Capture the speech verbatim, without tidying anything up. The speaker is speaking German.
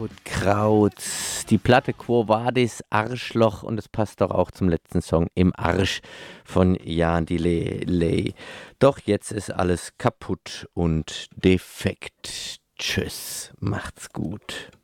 kaputt Kraut. Die Platte Quo Vadis, Arschloch, und es passt doch auch zum letzten Song Im Arsch von Jan Delay. Doch jetzt ist alles kaputt und defekt. Tschüss, macht's gut.